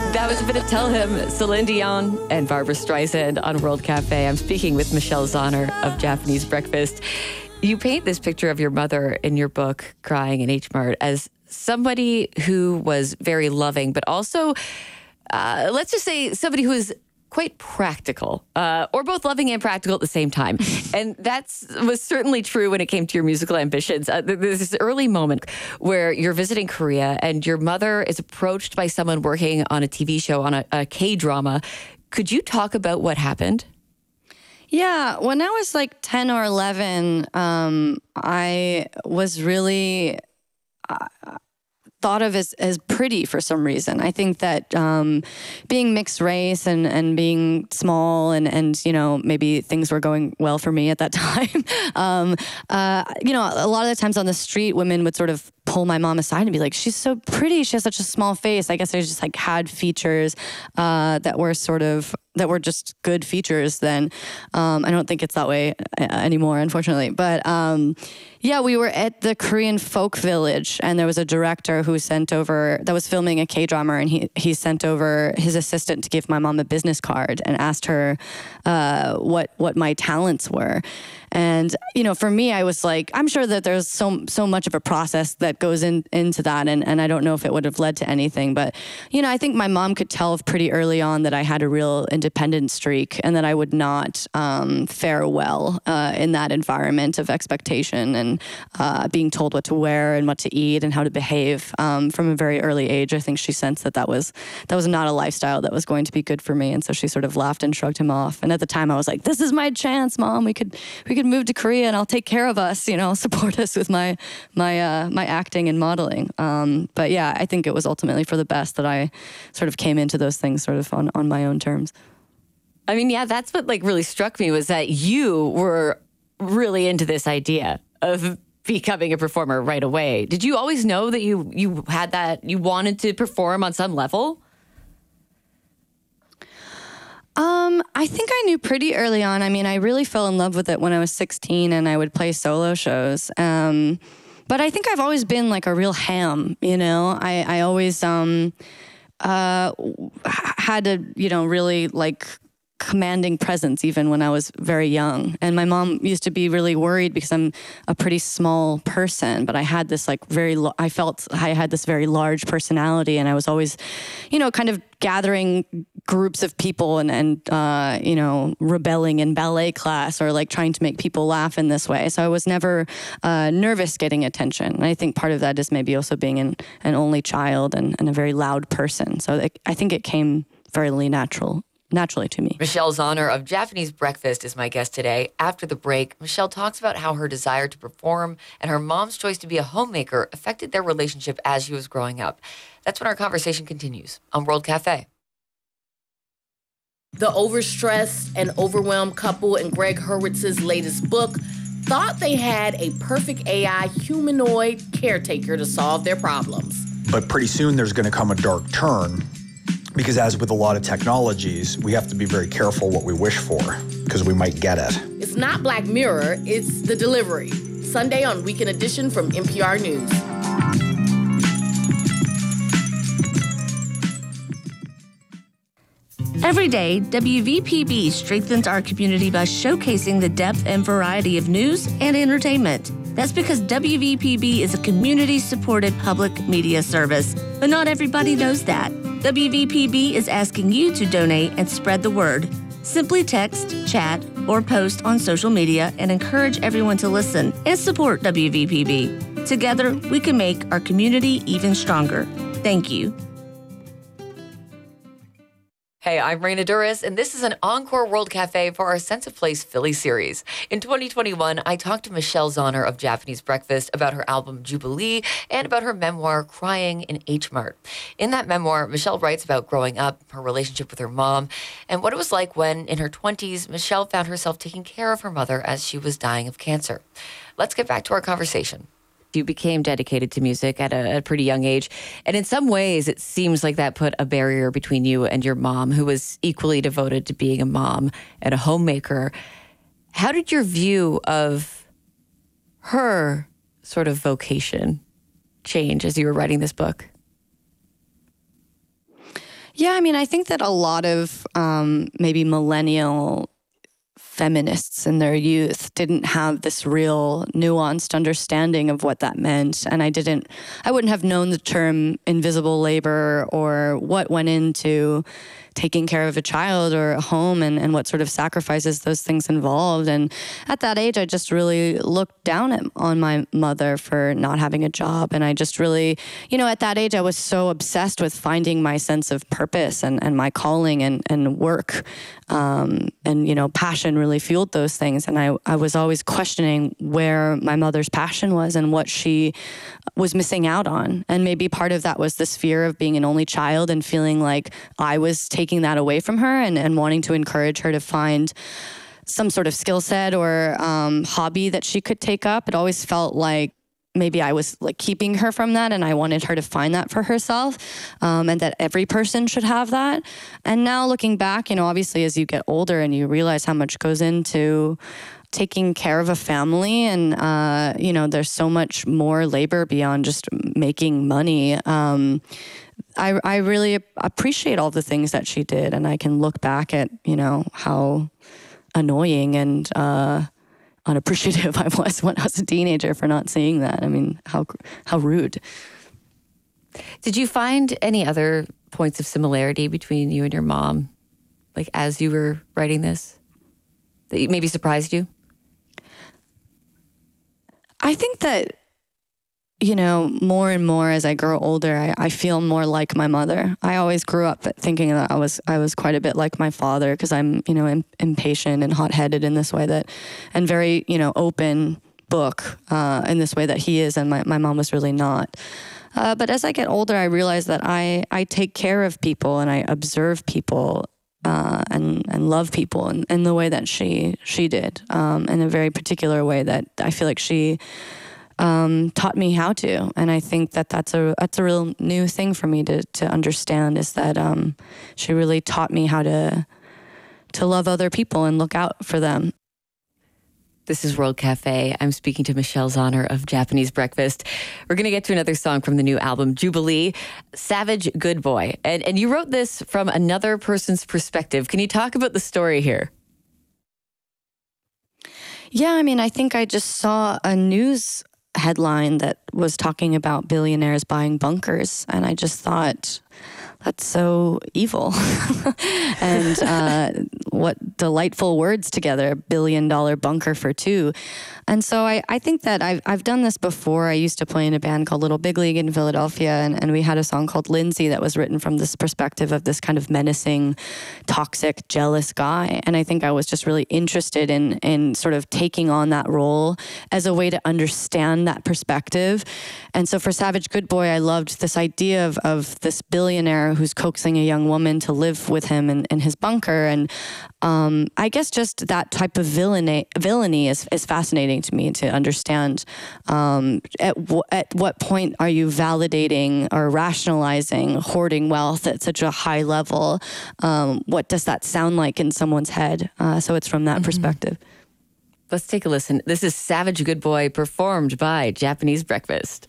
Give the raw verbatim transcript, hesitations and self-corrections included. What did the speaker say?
That was a bit of Tell Him, Celine Dion and Barbra Streisand on World Cafe. I'm speaking with Michelle Zauner of Japanese Breakfast. You paint this picture of your mother in your book, Crying in H Mart, as somebody who was very loving, but also, uh, let's just say, somebody who was quite practical, uh, or both loving and practical at the same time. And that was certainly true when it came to your musical ambitions. Uh, there's this early moment where you're visiting Korea and your mother is approached by someone working on a T V show, on a, a K-drama. Could you talk about what happened? Yeah, when I was like ten or eleven, um, I was really uh, thought of as, as pretty for some reason. I think that um, being mixed race and, and being small and, and, you know, maybe things were going well for me at that time. um, uh, you know, a lot of the times on the street, women would sort of pull my mom aside and be like, she's so pretty. She has such a small face. I guess I just like had features uh, that were sort of, that were just good features then. Um, I don't think it's that way anymore, unfortunately. But um, yeah, we were at the Korean Folk Village and there was a director who sent over, that was filming a K-drama, and he, he sent over his assistant to give my mom a business card and asked her uh, what, what my talents were. And, you know, for me, I was like, I'm sure that there's so so much of a process that goes in, into that. And, and I don't know if it would have led to anything. But, you know, I think my mom could tell pretty early on that I had a real independent streak and that I would not um, fare well uh, in that environment of expectation and uh, being told what to wear and what to eat and how to behave um, from a very early age. I think she sensed that that was, that was not a lifestyle that was going to be good for me. And so she sort of laughed and shrugged him off. And at the time I was like, this is my chance, Mom. We could, we could move to Korea and I'll take care of us, you know, support us with my my uh, my acting and modeling. Um, but yeah, I think it was ultimately for the best that I sort of came into those things sort of on, on my own terms. I mean, yeah, that's what like really struck me was that you were really into this idea of becoming a performer right away. Did you always know that you you had that, you wanted to perform on some level? Um, I think I knew pretty early on. I mean, I really fell in love with it when I was sixteen and I would play solo shows. Um, but I think I've always been like a real ham, you know, I, I always, um, uh, had a, you know, really like commanding presence even when I was very young. And my mom used to be really worried because I'm a pretty small person, but I had this like very, lo- I felt I had this very large personality and I was always, you know, kind of gathering groups of people and, and uh, you know, rebelling in ballet class or like trying to make people laugh in this way. So I was never uh, nervous getting attention. And I think part of that is maybe also being an, an only child and, and a very loud person. So it, I think it came fairly natural. naturally to me. Michelle Zauner of Japanese Breakfast is my guest today. After the break, Michelle talks about how her desire to perform and her mom's choice to be a homemaker affected their relationship as she was growing up. That's when our conversation continues on World Cafe. The overstressed and overwhelmed couple in Greg Hurwitz's latest book thought they had a perfect A I humanoid caretaker to solve their problems. But pretty soon there's going to come a dark turn. Because as with a lot of technologies, we have to be very careful what we wish for, because we might get it. It's not Black Mirror, it's The Delivery. Sunday on Weekend Edition from N P R News. Every day, W V P B strengthens our community by showcasing the depth and variety of news and entertainment. That's because W V P B is a community-supported public media service, but not everybody knows that. W V P B is asking you to donate and spread the word. Simply text, chat, or post on social media and encourage everyone to listen and support W V P B. Together, we can make our community even stronger. Thank you. Hey, I'm Raina Duras, and this is an Encore World Cafe for our Sense of Place Philly series. In twenty twenty-one, I talked to Michelle Zauner of Japanese Breakfast about her album Jubilee and about her memoir, Crying in H Mart. In that memoir, Michelle writes about growing up, her relationship with her mom, and what it was like when, in her twenties, Michelle found herself taking care of her mother as she was dying of cancer. Let's get back to our conversation. You became dedicated to music at a, a pretty young age. And in some ways, it seems like that put a barrier between you and your mom, who was equally devoted to being a mom and a homemaker. How did your view of her sort of vocation change as you were writing this book? Yeah, I mean, I think that a lot of um, maybe millennial feminists in their youth didn't have this real nuanced understanding of what that meant. And I didn't, I wouldn't have known the term invisible labor or what went into taking care of a child or a home and, and what sort of sacrifices those things involved. And at that age, I just really looked down at, on my mother for not having a job. And I just really, you know, at that age, I was so obsessed with finding my sense of purpose and, and my calling and, and work. Um, and, you know, passion really fueled those things. And I, I was always questioning where my mother's passion was and what she was missing out on. And maybe part of that was this fear of being an only child and feeling like I was taking that away from her and, and wanting to encourage her to find some sort of skill set or um, hobby that she could take up. It always felt like maybe I was like keeping her from that, and I wanted her to find that for herself, um, and that every person should have that. And now looking back, you know, obviously as you get older and you realize how much goes into taking care of a family, and uh, you know, there's so much more labor beyond just making money. Um, I, I really appreciate all the things that she did, and I can look back at, you know, how annoying and uh, unappreciative I was when I was a teenager for not seeing that. I mean, how how rude. Did you find any other points of similarity between you and your mom, like as you were writing this, that maybe surprised you? I think that, you know, more and more as I grow older, I, I feel more like my mother. I always grew up thinking that I was I was quite a bit like my father because I'm, you know, im- impatient and hot-headed in this way that, and very, you know, open book uh, in this way that he is, and my, my mom was really not. Uh, but as I get older, I realize that I, I take care of people and I observe people uh, and and love people in, in the way that she she did, um, in a very particular way that I feel like she Um, taught me how to. And I think that that's a that's a real new thing for me to to understand, is that um, she really taught me how to to love other people and look out for them. This is World Cafe. I'm speaking to Michelle Zauner of Japanese Breakfast. We're going to get to another song from the new album, Jubilee, Savage Good Boy. And, and you wrote this from another person's perspective. Can you talk about the story here? Yeah, I mean, I think I just saw a news headline that was talking about billionaires buying bunkers, and I just thought, that's so evil. And uh, what delightful words together, billion dollar bunker for two. And so I, I think that I've, I've done this before. I used to play in a band called Little Big League in Philadelphia, and, and we had a song called Lindsay that was written from this perspective of this kind of menacing, toxic, jealous guy. And I think I was just really interested in, in sort of taking on that role as a way to understand that perspective. And so for Savage Good Boy, I loved this idea of, of this billionaire who's coaxing a young woman to live with him in, in his bunker. And um, I guess just that type of villainy, villainy is, is fascinating to me to understand. Um, at, w- at what point are you validating or rationalizing hoarding wealth at such a high level? Um, what does that sound like in someone's head? Uh, so it's from that mm-hmm. perspective. Let's take a listen. This is Savage Good Boy, performed by Japanese Breakfast.